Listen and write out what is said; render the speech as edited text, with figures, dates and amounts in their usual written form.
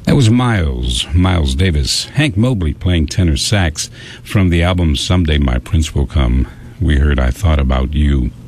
That was Miles Davis. Hank Mobley playing tenor sax from the album Someday My Prince Will Come. We heard I Thought About You.